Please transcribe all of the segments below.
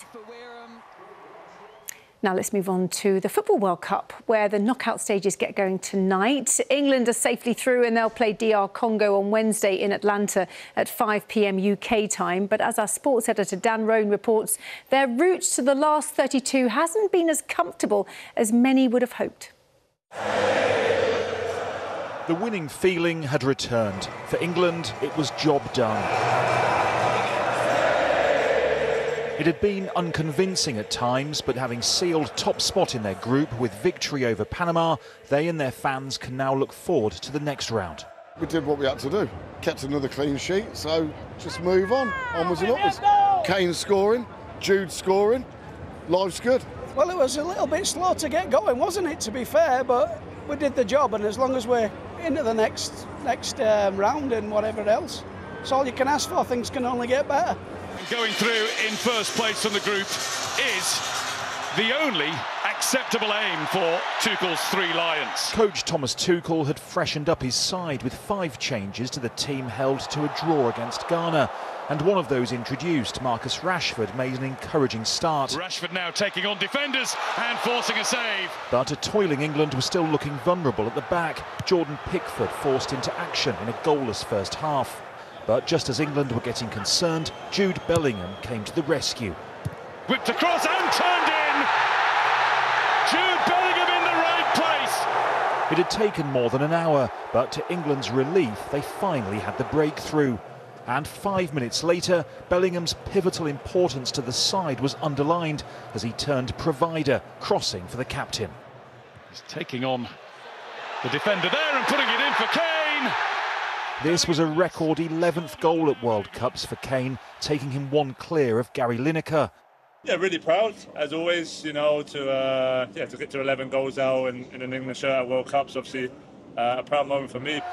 Now let's move on to the Football World Cup, where the knockout stages get going tonight. England are safely through and they'll play DR Congo on Wednesday in Atlanta at 5 p.m. UK time. But as our sports editor Dan Roan reports, their route to the last 32 hasn't been as comfortable as many would have hoped. The winning feeling had returned. For England, it was job done. It had been unconvincing at times, but having sealed top spot in their group with victory over Panama, they and their fans can now look forward to the next round. We did what we had to do, kept another clean sheet, so just move on, onwards and upwards. Kane scoring, Jude scoring, life's good. Well, it was a little bit slow to get going, wasn't it, to be fair, but we did the job, and as long as we're into the next round and whatever else, it's all you can ask for. Things can only get better. Going through in first place from the group is the only acceptable aim for Tuchel's Three Lions. Coach Thomas Tuchel had freshened up his side with 5 changes to the team held to a draw against Ghana. And one of those introduced, Marcus Rashford, made an encouraging start. Rashford now taking on defenders and forcing a save. But a toiling England was still looking vulnerable at the back. Jordan Pickford forced into action in a goalless first half. But just as England were getting concerned, Jude Bellingham came to the rescue. Whipped across and turned in! Jude Bellingham in the right place! It had taken more than an hour, but to England's relief, they finally had the breakthrough. And 5 minutes later, Bellingham's pivotal importance to the side was underlined as he turned provider, crossing for the captain. He's taking on the defender there and putting it in for Kane! This was a record 11th goal at World Cups for Kane, taking him 1 clear of Gary Lineker. Yeah, really proud, as always, you know, to get to 11 goals now in an England shirt at World Cups. Obviously, a proud moment for me.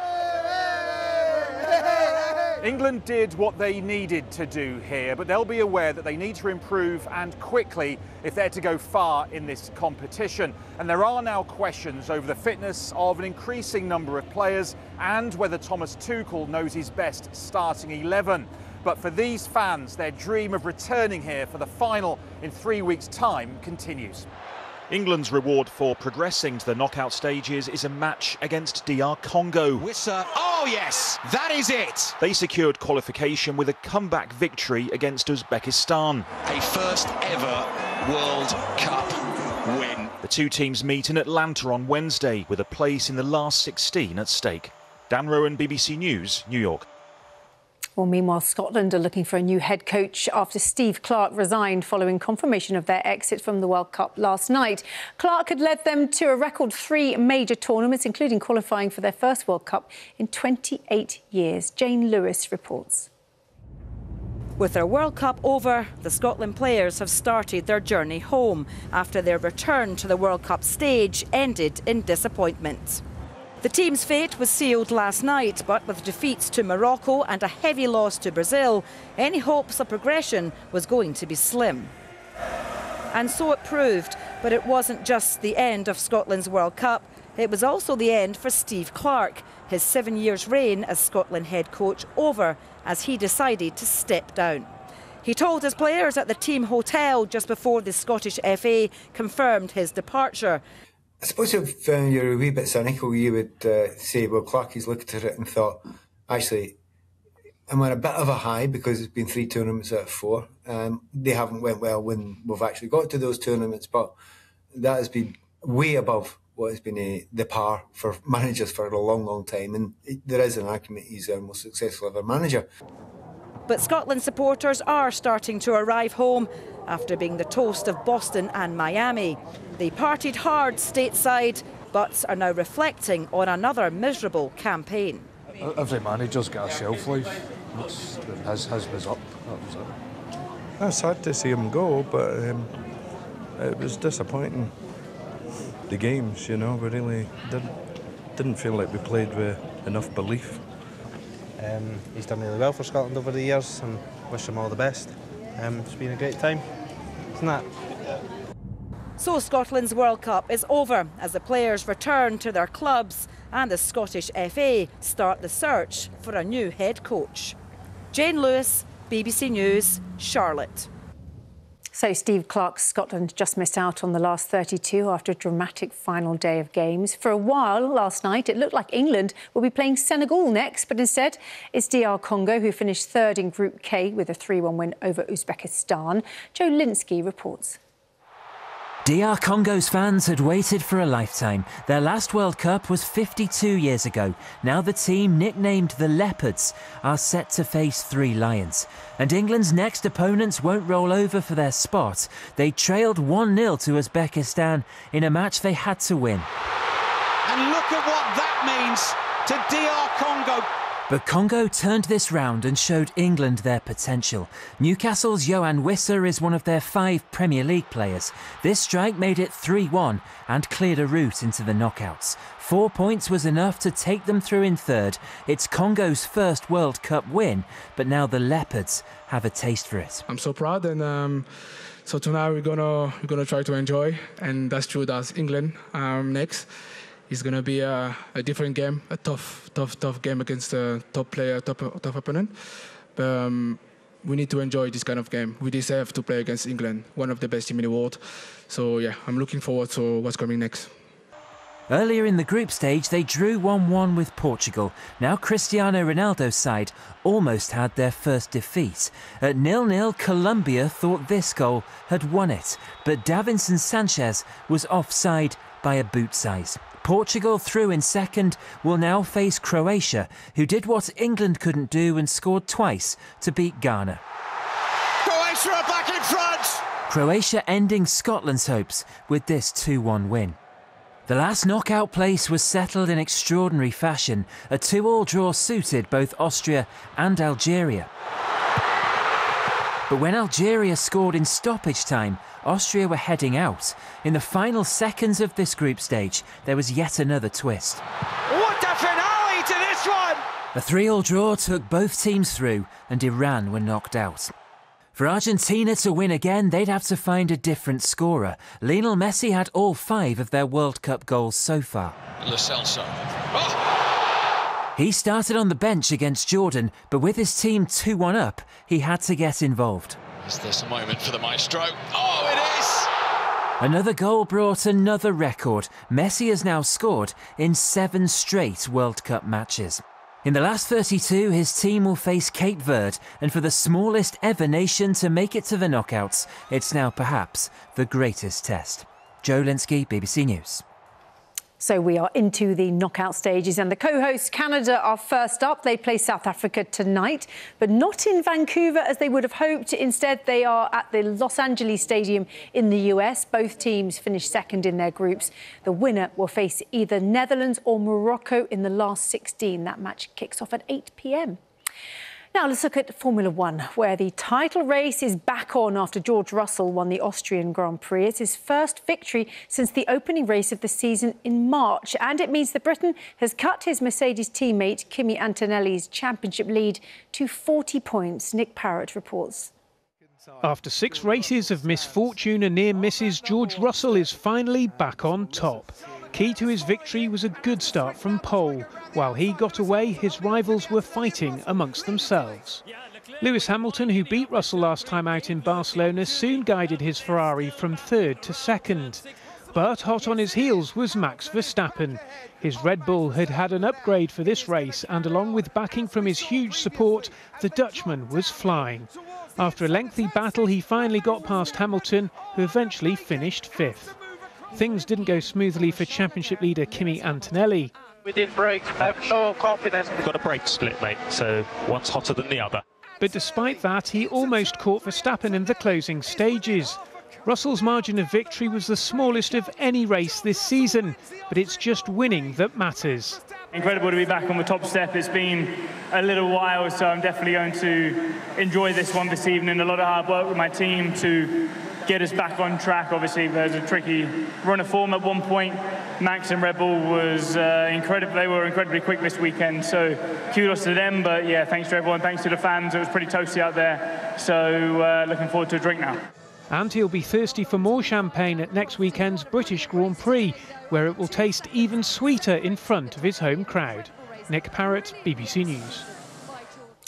England did what they needed to do here, but they'll be aware that they need to improve and quickly if they're to go far in this competition. And there are now questions over the fitness of an increasing number of players and whether Thomas Tuchel knows his best starting 11. But for these fans, their dream of returning here for the final in 3 weeks' time continues. England's reward for progressing to the knockout stages is a match against DR Congo. Wissa, oh yes, that is it! They secured qualification with a comeback victory against Uzbekistan. A first ever World Cup win. The 2 teams meet in Atlanta on Wednesday with a place in the last 16 at stake. Dan Roan, BBC News, New York. Well, meanwhile, Scotland are looking for a new head coach after Steve Clarke resigned following confirmation of their exit from the World Cup last night. Clarke had led them to a record 3 major tournaments, including qualifying for their first World Cup in 28 years. Jane Lewis reports. With their World Cup over, the Scotland players have started their journey home after their return to the World Cup stage ended in disappointment. The team's fate was sealed last night, but with defeats to Morocco and a heavy loss to Brazil, any hopes of progression was going to be slim. And so it proved, but it wasn't just the end of Scotland's World Cup, it was also the end for Steve Clarke, his 7 years' reign as Scotland head coach over as he decided to step down. He told his players at the team hotel just before the Scottish FA confirmed his departure. I suppose if you're a wee bit cynical, you would say, well, Clarkie's looked at it and thought, actually, I'm on a bit of a high because it's been 3 tournaments out of 4. They haven't went well when we've actually got to those tournaments, but that has been way above what has been the par for managers for a long, long time. And there is an argument he's our most successful ever manager. But Scotland supporters are starting to arrive home after being the toast of Boston and Miami. They partied hard stateside, but are now reflecting on another miserable campaign. Every manager's got a shelf life. His was up. That was it. It's sad to see him go, but it was disappointing. The games, you know, we really didn't feel like we played with enough belief. He's done really well for Scotland over the years and wish him all the best. It's been a great time, isn't it? So Scotland's World Cup is over as the players return to their clubs and the Scottish FA start the search for a new head coach. Jane Lewis, BBC News, Charlotte. So Steve Clarke's Scotland just missed out on the last 32 after a dramatic final day of games. For a while last night, it looked like England will be playing Senegal next, but instead it's DR Congo who finished third in Group K with a 3-1 win over Uzbekistan. Joe Linsky reports. DR Congo's fans had waited for a lifetime. Their last World Cup was 52 years ago. Now the team, nicknamed the Leopards, are set to face 3 Lions. And England's next opponents won't roll over for their spot. They trailed 1-0 to Uzbekistan in a match they had to win. And look at what that means to DR Congo. But Congo turned this round and showed England their potential. Newcastle's Yohan Wissa is one of their 5 Premier League players. This strike made it 3-1 and cleared a route into the knockouts. 4 points was enough to take them through in third. It's Congo's first World Cup win, but now the Leopards have a taste for it. I'm so proud, and so tonight we're gonna try to enjoy, and that's true. That's England next. It's going to be a different game, a tough game against a top player, tough opponent. But we need to enjoy this kind of game. We deserve to play against England, one of the best teams in the world. So yeah, I'm looking forward to what's coming next. Earlier in the group stage, they drew 1-1 with Portugal. Now Cristiano Ronaldo's side almost had their first defeat. At 0-0, Colombia thought this goal had won it, but Davinson Sanchez was offside by a boot size. Portugal, through in second, will now face Croatia, who did what England couldn't do and scored twice to beat Ghana. Croatia are back in front! Croatia ending Scotland's hopes with this 2-1 win. The last knockout place was settled in extraordinary fashion. A 2-2 draw suited both Austria and Algeria. But when Algeria scored in stoppage time, Austria were heading out. In the final seconds of this group stage, there was yet another twist. What a finale to this one! A 3-3 draw took both teams through, and Iran were knocked out. For Argentina to win again, they'd have to find a different scorer. Lionel Messi had all 5 of their World Cup goals so far. Lo Celso. He started on the bench against Jordan, but with his team 2-1 up, he had to get involved. Is this a moment for the maestro? Oh, it is! Another goal brought another record. Messi has now scored in 7 straight World Cup matches. In the last 32, his team will face Cape Verde, and for the smallest ever nation to make it to the knockouts, it's now perhaps the greatest test. Joe Linsky, BBC News. So we are into the knockout stages, and the co-hosts Canada are first up. They play South Africa tonight, but not in Vancouver as they would have hoped. Instead, they are at the Los Angeles Stadium in the US. Both teams finished second in their groups. The winner will face either Netherlands or Morocco in the last 16. That match kicks off at 8 p.m. Now let's look at Formula One, where the title race is back on after George Russell won the Austrian Grand Prix. It's his first victory since the opening race of the season in March, and it means that Britain has cut his Mercedes teammate Kimi Antonelli's championship lead to 40 points. Nick Parrott reports. After 6 races of misfortune and near misses, George Russell is finally back on top. Key to his victory was a good start from pole. While he got away, his rivals were fighting amongst themselves. Lewis Hamilton, who beat Russell last time out in Barcelona, soon guided his Ferrari from third to second. But hot on his heels was Max Verstappen. His Red Bull had had an upgrade for this race, and along with backing from his huge support, the Dutchman was flying. After a lengthy battle, he finally got past Hamilton, who eventually finished 5th. Things didn't go smoothly for championship leader Kimi Antonelli. We did brakes, I have no confidence. We've got a brake split, mate, so one's hotter than the other. But despite that, he almost caught Verstappen in the closing stages. Russell's margin of victory was the smallest of any race this season, but it's just winning that matters. Incredible to be back on the top step. It's been a little while, so I'm definitely going to enjoy this one this evening. A lot of hard work with my team to get us back on track. Obviously, there's a tricky run of form at one point. Max and Red Bull was incredible. They were incredibly quick this weekend, so kudos to them. But yeah, thanks to everyone, thanks to the fans. It was pretty toasty out there, so looking forward to a drink now. And he'll be thirsty for more champagne at next weekend's British Grand Prix, where it will taste even sweeter in front of his home crowd. Nick Parrott, BBC News.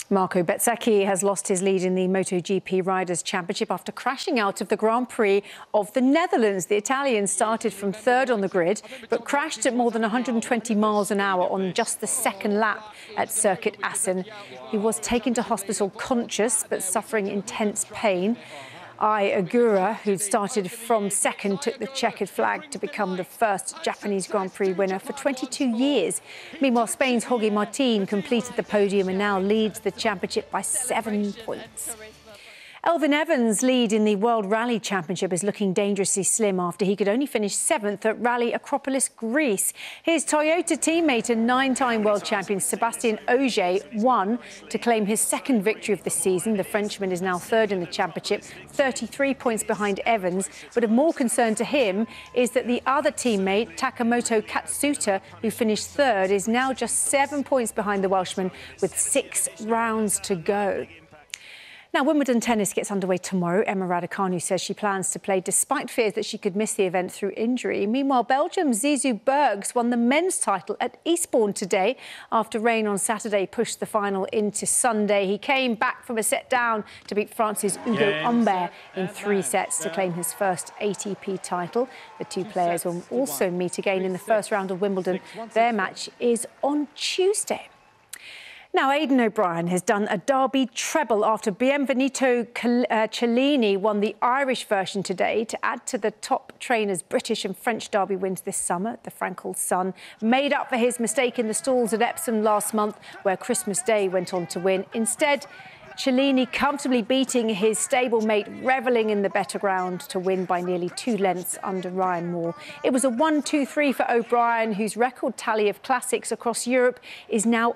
Marco Bezzecchi has lost his lead in the MotoGP Riders' Championship after crashing out of the Grand Prix of the Netherlands. The Italian started from third on the grid, but crashed at more than 120 miles an hour on just the second lap at Circuit Assen. He was taken to hospital conscious, but suffering intense pain. Ai Ogura, who started from second, took the checkered flag to become the first Japanese Grand Prix winner for 22 years. Meanwhile, Spain's Jorge Martin completed the podium and now leads the championship by 7 points. Elfyn Evans' lead in the World Rally Championship is looking dangerously slim after he could only finish 7th at Rally Acropolis, Greece. His Toyota teammate and 9-time world champion Sébastien Ogier won to claim his second victory of the season. The Frenchman is now third in the championship, 33 points behind Evans. But of more concern to him is that the other teammate, Takamoto Katsuta, who finished third, is now just 7 points behind the Welshman with 6 rounds to go. Now, Wimbledon tennis gets underway tomorrow. Emma Raducanu says she plans to play despite fears that she could miss the event through injury. Meanwhile, Belgium's Zizou Bergs won the men's title at Eastbourne today after rain on Saturday pushed the final into Sunday. He came back from a set down to beat France's Hugo Humbert in 3 sets to claim his first ATP title. The two players will also meet again in the first round of Wimbledon. Their match is on Tuesday. Now, Aidan O'Brien has done a Derby treble after Bienvenido Cellini won the Irish version today to add to the top trainers' British and French Derby wins this summer. The Frankel son made up for his mistake in the stalls at Epsom last month, where Christmas Day went on to win. Instead, Cellini comfortably beating his stablemate, revelling in the better ground to win by nearly 2 lengths under Ryan Moore. It was a 1-2-3 for O'Brien, whose record tally of classics across Europe is now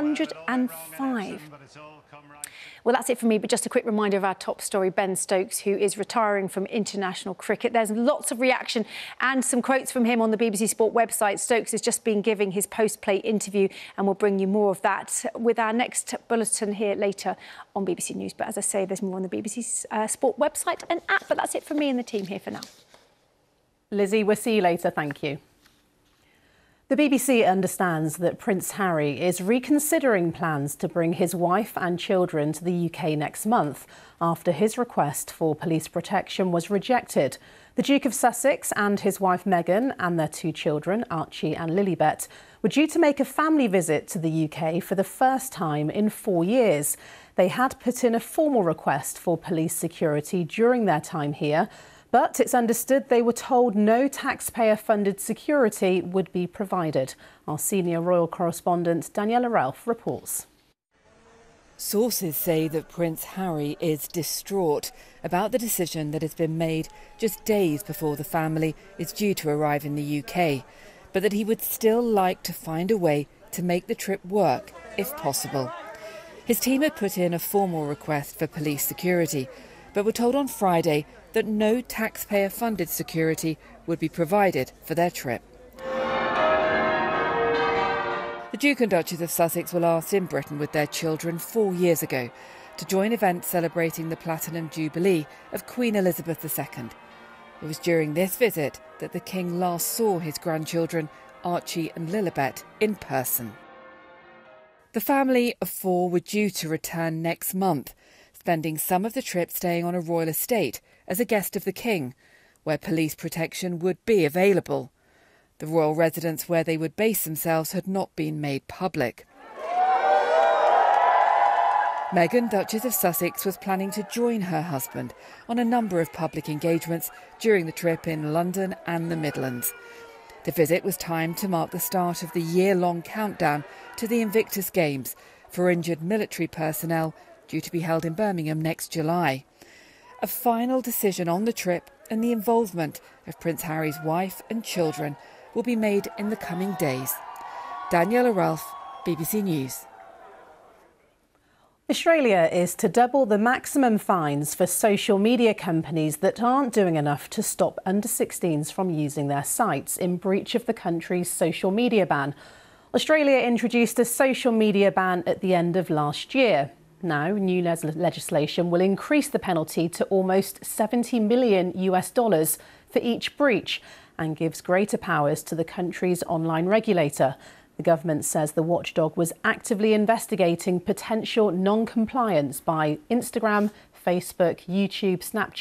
105. Well, that's it for me, but just a quick reminder of our top story, Ben Stokes, who is retiring from international cricket. There's lots of reaction and some quotes from him on the BBC Sport website. Stokes has just been giving his post-play interview, and we'll bring you more of that with our next bulletin here later on BBC News. But as I say, there's more on the BBC Sport website and app. But that's it for me and the team here for now. Lizzie, we'll see you later. Thank you. The BBC understands that Prince Harry is reconsidering plans to bring his wife and children to the UK next month after his request for police protection was rejected. The Duke of Sussex and his wife Meghan and their 2 children, Archie and Lilibet, were due to make a family visit to the UK for the first time in 4 years. They had put in a formal request for police security during their time here, but it's understood they were told no taxpayer-funded security would be provided. Our senior royal correspondent Daniela Ralph reports. Sources say that Prince Harry is distraught about the decision that has been made just days before the family is due to arrive in the UK, but that he would still like to find a way to make the trip work if possible. His team had put in a formal request for police security, but were told on Friday that no taxpayer-funded security would be provided for their trip. The Duke and Duchess of Sussex were last in Britain with their children 4 years ago to join events celebrating the Platinum Jubilee of Queen Elizabeth II. It was during this visit that the King last saw his grandchildren, Archie and Lilibet, in person. The family of 4 were due to return next month, spending some of the trip staying on a royal estate as a guest of the King, where police protection would be available. The royal residence where they would base themselves had not been made public. Meghan, Duchess of Sussex, was planning to join her husband on a number of public engagements during the trip in London and the Midlands. The visit was timed to mark the start of the year-long countdown to the Invictus Games for injured military personnel due to be held in Birmingham next July. A final decision on the trip and the involvement of Prince Harry's wife and children will be made in the coming days. Daniela Ralph, BBC News. Australia is to double the maximum fines for social media companies that aren't doing enough to stop under-16s from using their sites in breach of the country's social media ban. Australia introduced a social media ban at the end of last year. Now, new legislation will increase the penalty to almost $70 million for each breach and gives greater powers to the country's online regulator. The government says the watchdog was actively investigating potential non-compliance by Instagram, Facebook, YouTube, Snapchat